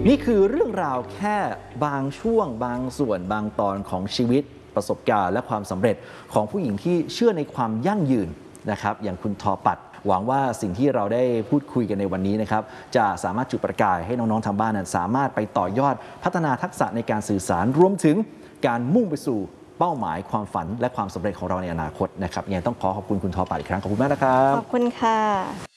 นี่คือเรื่องราวแค่บางช่วงบางส่วนบางตอนของชีวิตประสบการณ์และความสำเร็จของผู้หญิงที่เชื่อในความยั่งยืนนะครับอย่างคุณทอปัดหวังว่าสิ่งที่เราได้พูดคุยกันในวันนี้นะครับจะสามารถจุดประกายให้น้องๆทางบ้านนั้นสามารถไปต่อยอดพัฒนาทักษะในการสื่อสารรวมถึงการมุ่งไปสู่เป้าหมายความฝันและความสำเร็จของเราในอนาคตนะครับยังต้องขอขอบคุณคุณทอปัดอีกครั้งขอบคุณมากนะครับขอบคุณค่ะ